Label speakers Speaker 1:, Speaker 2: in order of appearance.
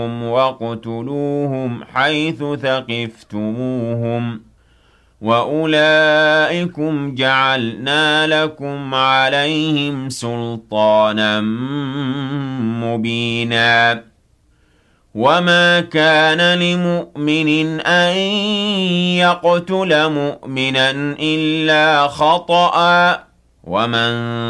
Speaker 1: وَاقْتُلُوهُمْ حَيْثُ ثَقِفْتُمُوهُمْ ۚ وَأُولَٰئِكُمْ جَعَلْنَا لَكُمْ عَلَيْهِمْ سُلْطَانًا مُّبِينًا وَمَا كَانَ لِمُؤْمِنٍ أَن يَقْتُلَ مُؤْمِنًا إِلَّا خَطَأً ۚ وَمَن